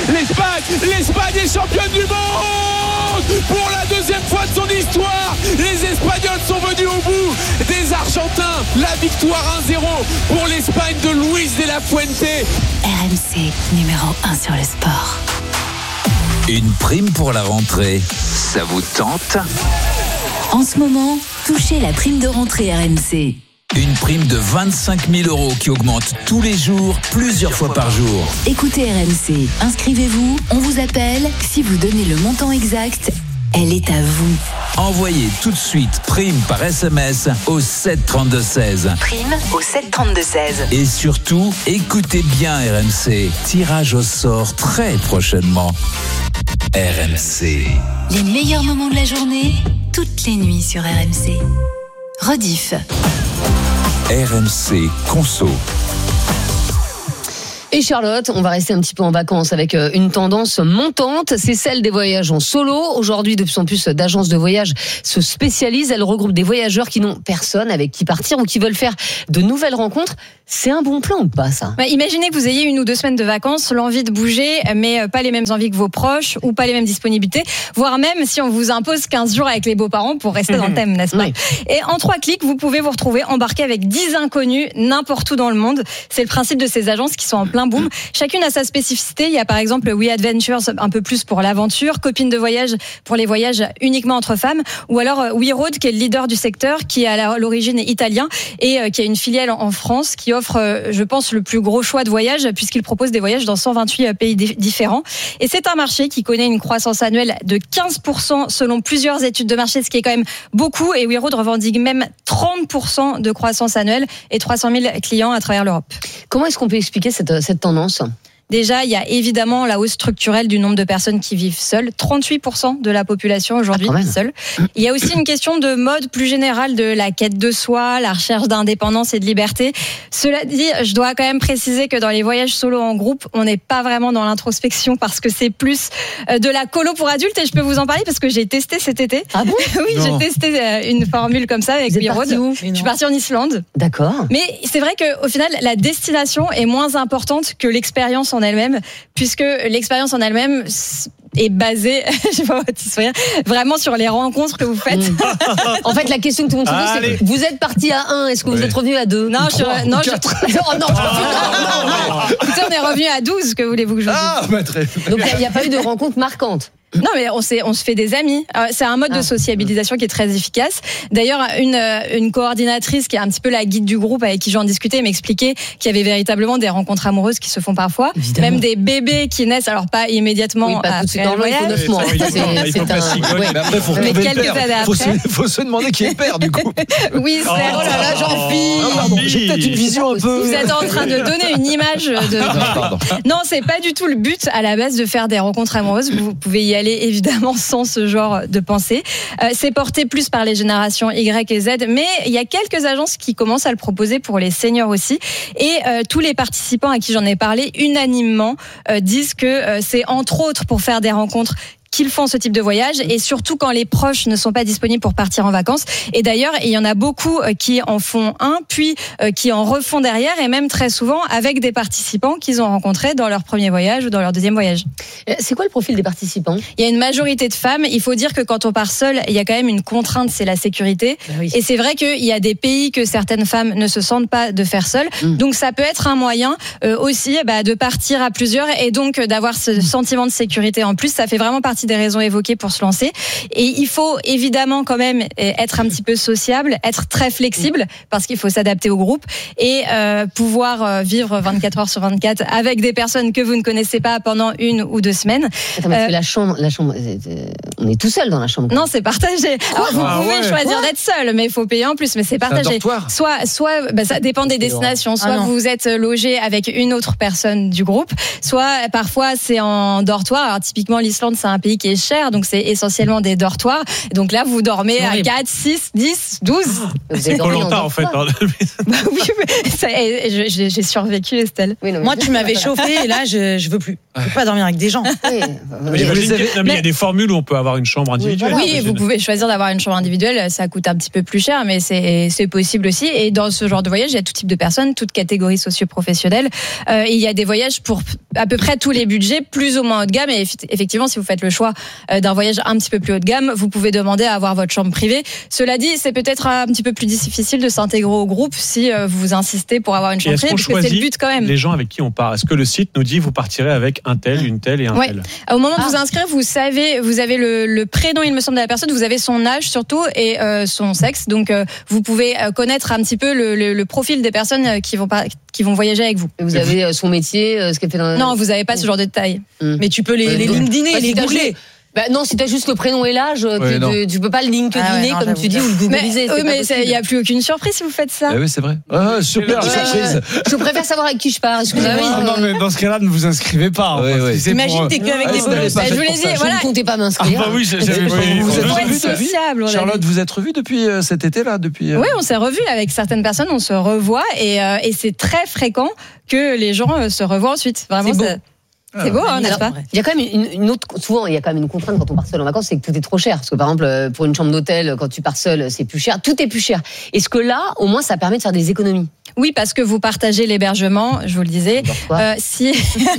L'Espagne est championne du monde pour la deuxième fois de son histoire. Les Espagnols sont venus au bout des Argentins. La victoire 1-0 pour l'Espagne de Luis de la Fuente. RMC numéro 1 sur le sport. Une prime pour la rentrée, ça vous tente ? En ce moment, touchez la prime de rentrée RMC. Une prime de 25 000 € qui augmente tous les jours, plusieurs fois par jour. Écoutez RMC, inscrivez-vous, on vous appelle. Si vous donnez le montant exact, elle est à vous. Envoyez tout de suite prime par SMS au 7 32 16. Prime au 7 32 16. Et surtout, écoutez bien RMC. Tirage au sort très prochainement. RMC. Les meilleurs moments de la journée, toutes les nuits sur RMC. Rediff. RMC Conso. Et Charlotte, on va rester un petit peu en vacances avec une tendance montante, c'est celle des voyages en solo. Aujourd'hui, de plus en plus d'agences de voyage se spécialisent. Elles regroupent des voyageurs qui n'ont personne avec qui partir ou qui veulent faire de nouvelles rencontres. C'est un bon plan ou pas, ça ? Imaginez que vous ayez 1 ou 2 semaines de vacances, l'envie de bouger, mais pas les mêmes envies que vos proches ou pas les mêmes disponibilités, voire même si on vous impose 15 jours avec les beaux-parents pour rester dans le thème, n'est-ce pas ? Oui. Et en 3 clics, vous pouvez vous retrouver embarqué avec 10 inconnus n'importe où dans le monde. C'est le principe de ces agences qui sont en plein boom. Chacune a sa spécificité. Il y a par exemple We Adventures, un peu plus pour l'aventure, Copines de voyage pour les voyages uniquement entre femmes, ou alors We Road, qui est le leader du secteur, qui est à l'origine italien et qui a une filiale en France, qui offre, je pense, le plus gros choix de voyages puisqu'il propose des voyages dans 128 pays différents. Et c'est un marché qui connaît une croissance annuelle de 15% selon plusieurs études de marché, ce qui est quand même beaucoup. Et We Road revendique même 30% de croissance annuelle et 300 000 clients à travers l'Europe. Comment est-ce qu'on peut expliquer cette tendance ? Déjà, il y a évidemment la hausse structurelle du nombre de personnes qui vivent seules. 38% de la population aujourd'hui seule. Il y a aussi une question de mode plus générale, de la quête de soi, la recherche d'indépendance et de liberté. Cela dit, je dois quand même préciser que dans les voyages solo en groupe, on n'est pas vraiment dans l'introspection parce que c'est plus de la colo pour adultes. Et je peux vous en parler parce que j'ai testé cet été. Ah bon ? Oui, j'ai testé une formule comme ça avec We Road. Je suis partie en Islande. D'accord. Mais c'est vrai qu'au final, la destination est moins importante que l'expérience en elle-même, puisque l'expérience en elle-même est basée, je vais pas te sourire, vraiment sur les rencontres que vous faites. En fait, la question que tout le monde se dit, c'est vous êtes parti à 1, est-ce que vous êtes revenu à 2 ? Non, Écoutez, on est revenu à 12, que voulez-vous que je vous dise ? Donc il n'y a pas eu de rencontre marquante. Non, mais on se fait des amis. C'est un mode de sociabilisation qui est très efficace. D'ailleurs, une coordinatrice qui est un petit peu la guide du groupe avec qui j'en discutais m'expliquait qu'il y avait véritablement des rencontres amoureuses qui se font parfois. Évidemment. Même des bébés qui naissent, alors pas immédiatement après le voyage. Il faut classique. Mais après, faut retrouver quelques années après. Faut se demander qui est père, du coup. Oui, c'est... Oh là là, Jean-Philippe. J'ai peut-être une vision un peu... Vous êtes en train de donner une image de... Non, c'est pas du tout le but à la base de faire des rencontres amoureuses. Vous pouvez y aller évidemment sans ce genre de pensée. C'est porté plus par les générations Y et Z, mais il y a quelques agences qui commencent à le proposer pour les seniors aussi. Et tous les participants à qui j'en ai parlé unanimement disent que c'est entre autres pour faire des rencontres qu'ils font ce type de voyage et surtout quand les proches ne sont pas disponibles pour partir en vacances. Et d'ailleurs, il y en a beaucoup qui en font un, puis qui en refont derrière et même très souvent avec des participants qu'ils ont rencontrés dans leur premier voyage ou dans leur deuxième voyage. C'est quoi le profil des participants ? Il y a une majorité de femmes. Il faut dire que quand on part seul, il y a quand même une contrainte, c'est la sécurité. Oui. Et c'est vrai qu'il y a des pays que certaines femmes ne se sentent pas de faire seules. Donc ça peut être un moyen aussi de partir à plusieurs et donc d'avoir ce sentiment de sécurité en plus. Ça fait vraiment partie des raisons évoquées pour se lancer. Et il faut évidemment quand même être un petit peu sociable, être très flexible parce qu'il faut s'adapter au groupe et pouvoir vivre 24 heures sur 24 avec des personnes que vous ne connaissez pas pendant 1 ou 2 semaines. Attends, parce que la chambre, on est tout seul dans la chambre. Non, c'est partagé. Alors, vous pouvez choisir d'être seul, mais il faut payer en plus, mais c'est partagé. Soit ça dépend des destinations. Soit vous êtes logé avec une autre personne du groupe, soit parfois c'est en dortoir. Alors typiquement l'Islande, c'est un pays qui est cher, donc c'est essentiellement des dortoirs. Donc là, vous dormez à 4, 6, 10, 12. C'est Koh-Lanta en fait. Oui, j'ai survécu, Estelle. Oui, moi, tu m'avais chauffé et là, je veux plus. Je peux pas dormir avec des gens. Oui. Mais il y a des formules où on peut avoir une chambre individuelle. Oui, vous pouvez choisir d'avoir une chambre individuelle. Ça coûte un petit peu plus cher, mais c'est possible aussi. Et dans ce genre de voyage, il y a tout type de personnes, toutes catégories socio-professionnelles. Il y a des voyages pour à peu près tous les budgets, plus ou moins haut de gamme. Et effectivement, si vous faites le choix d'un voyage un petit peu plus haut de gamme, vous pouvez demander à avoir votre chambre privée. Cela dit, c'est peut-être un petit peu plus difficile de s'intégrer au groupe si vous insistez pour avoir une chambre privée, parce que c'est le but quand même. Les gens avec qui on part, est-ce que le site nous dit vous partirez avec un tel, une telle et un tel? Au moment de vous inscrire, vous avez le prénom, il me semble, de la personne, vous avez son âge surtout et son sexe. Donc vous pouvez connaître un petit peu le profil des personnes qui vont voyager avec vous. Et vous avez son métier, ce qu'elle fait dans... Non, vous n'avez pas ce genre de détails. Mais tu peux les LinkedIner, les googler. Non, si t'as juste le prénom et l'âge, tu peux pas le LinkedIner comme tu dis ou le googliser. Mais il y a plus aucune surprise si vous faites ça. Oui, c'est vrai. Super surprise. Je préfère savoir avec qui je pars. Excusez-moi. Non, mais dans ce cas-là, ne vous inscrivez pas. Imagine t'es qu'avec des bonus. Je vous l'ai dit, Je ne comptais pas m'inscrire. Ah bah oui, Charlotte, vous êtes revue depuis cet été-là, Oui, on s'est revus avec certaines personnes, on se revoit et c'est très fréquent que les gens se revoient ensuite. Vraiment, c'est beau, n'est-ce pas? Il y a quand même une autre. Souvent, il y a quand même une contrainte quand on part seul en vacances, c'est que tout est trop cher. Parce que par exemple, pour une chambre d'hôtel, quand tu pars seul, c'est plus cher. Tout est plus cher. Est-ce que là, au moins, ça permet de faire des économies? Oui, parce que vous partagez l'hébergement, je vous le disais. Si.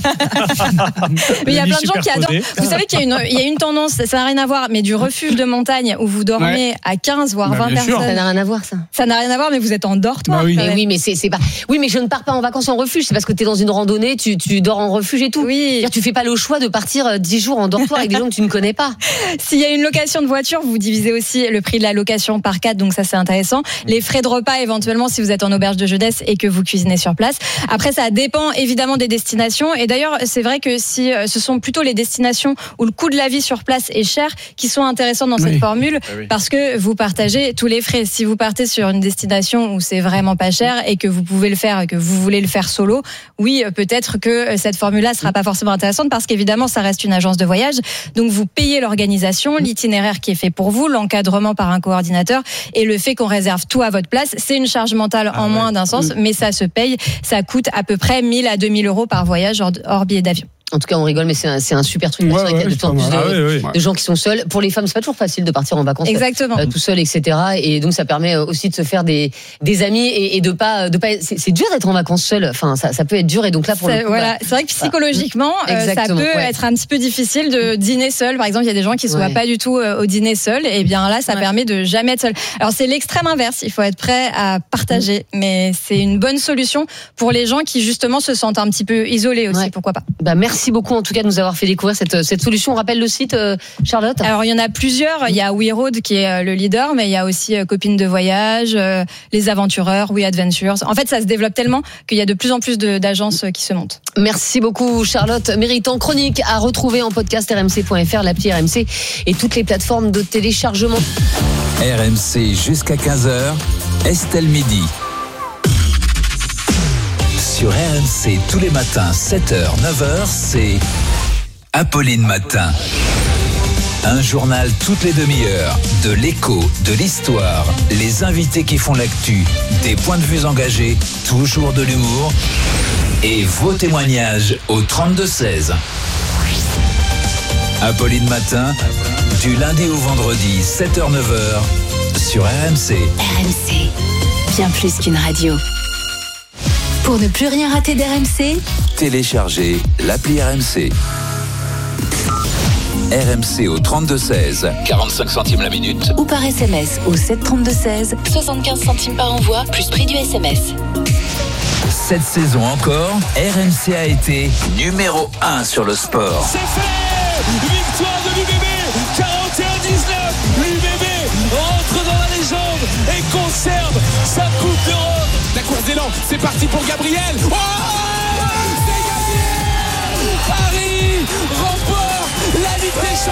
Mais il y a plein de gens qui adorent. Vous savez qu'il y a une tendance, ça n'a rien à voir, mais du refuge de montagne où vous dormez à 15 voire 20 personnes. Ça n'a rien à voir, ça. Ça n'a rien à voir, mais vous êtes en dortoir. Oui, mais c'est pas. Oui, mais je ne pars pas en vacances en refuge. C'est parce que tu es dans une randonnée, tu dors en refuge et tout. Oui. Tu fais pas le choix de partir 10 jours en dortoir avec des gens que tu ne connais pas. S'il y a une location de voiture, vous divisez aussi le prix de la location par 4, donc ça c'est intéressant. Les frais de repas éventuellement si vous êtes en auberge de jeunesse et que vous cuisinez sur place. Après ça dépend évidemment des destinations et d'ailleurs c'est vrai que si ce sont plutôt les destinations où le coût de la vie sur place est cher qui sont intéressantes dans cette formule parce que vous partagez tous les frais. Si vous partez sur une destination où c'est vraiment pas cher et que vous pouvez le faire et que vous voulez le faire solo, oui peut-être que cette formule-là sera pas forcément intéressante parce qu'évidemment ça reste une agence de voyage donc vous payez l'organisation, l'itinéraire qui est fait pour vous, l'encadrement par un coordinateur et le fait qu'on réserve tout à votre place, c'est une charge mentale en moins d'un sens mais ça se paye, ça coûte à peu près 1 000 à 2 000 euros par voyage hors billet d'avion. En tout cas, on rigole, mais c'est un super truc. Il y a de plus en plus de gens qui sont seuls. Pour les femmes, c'est pas toujours facile de partir en vacances. Exactement. Tout seul, etc. Et donc, ça permet aussi de se faire des amis et de pas. C'est dur d'être en vacances seul. Enfin, ça peut être dur. Et donc là, pour le coup, c'est vrai que psychologiquement, ça peut être un petit peu difficile de dîner seul. Par exemple, il y a des gens qui ne se voient pas du tout au dîner seul. Et bien là, ça permet de jamais être seul. Alors, c'est l'extrême inverse. Il faut être prêt à partager. Mais c'est une bonne solution pour les gens qui, justement, se sentent un petit peu isolés aussi. Pourquoi pas. Merci beaucoup en tout cas de nous avoir fait découvrir cette solution. On rappelle le site, Charlotte? Alors il y en a plusieurs. Il y a We Road qui est le leader, mais il y a aussi Copines de voyage, Les Aventureurs, We Adventures. En fait, ça se développe tellement qu'il y a de plus en plus d'agences qui se montent. Merci beaucoup Charlotte. Méritant chronique à retrouver en podcast rmc.fr, l'appli RMC et toutes les plateformes de téléchargement. RMC jusqu'à 15h, Estelle Midi. Sur RMC tous les matins, 7h, 9h, c'est Apolline Matin. Un journal toutes les demi-heures, de l'écho, de l'histoire, les invités qui font l'actu, des points de vue engagés, toujours de l'humour et vos témoignages au 32-16. Apolline Matin, du lundi au vendredi, 7h, 9h, sur RMC. RMC, bien plus qu'une radio. Pour ne plus rien rater d'RMC, Téléchargez l'appli RMC. RMC au 32-16, 45 centimes la minute. ou par SMS au 732-16, 75 centimes par envoi, plus prix du SMS. Cette saison encore, RMC a été numéro 1 sur le sport. C'est fait! Victoire de l'UBB, 41-19. L'UBB rentre dans la légende et conserve sa Coupe d'Europe. La course d'élan, c'est parti pour Gabriel. Oh!